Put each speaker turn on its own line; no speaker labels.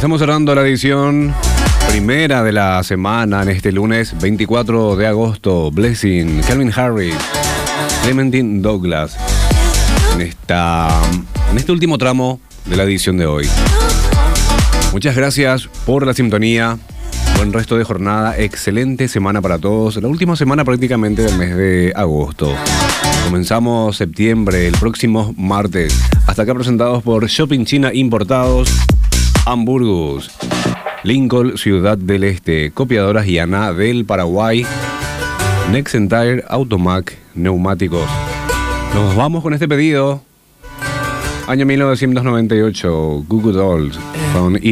Estamos cerrando la edición primera de la semana en este lunes 24 de agosto. Blessing, Calvin Harris, Clementine Douglas en este último tramo de la edición de hoy. Muchas gracias por la sintonía. Buen resto de jornada, excelente semana para todos. La última semana prácticamente del mes de agosto. Comenzamos septiembre, el próximo martes. Hasta acá presentados por Shopping China Importados, Hamburgus, Lincoln, Ciudad del Este, Copiadoras Yana del Paraguay, Next Entire, Automac, Neumáticos. Nos vamos con este pedido. Año 1998, Goo Goo Dolls con